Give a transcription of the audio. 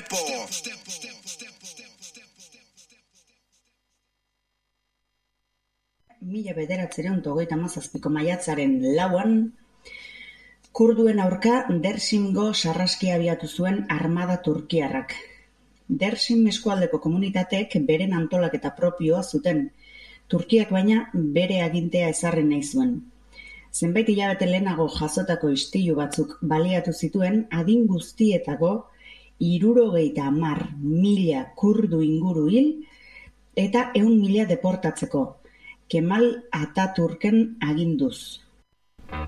tempo. Mila 1937ko maiatzaren 4an, kurduen aurka Dersimgo sarraskia abiatu zuen armada turkiarrak. Dersim eskualdeko komunitateek beren antolaketa propioa zuten, Turkiak baina bere agintea ezarri nahi zuen. Zenbait hilabete lehenago jasotako istilu batzuk baliatu zituen adin guztietako 70.000 kurdu inguru hil eta 100.000 deportatzeko, Kemal Ataturken aginduz.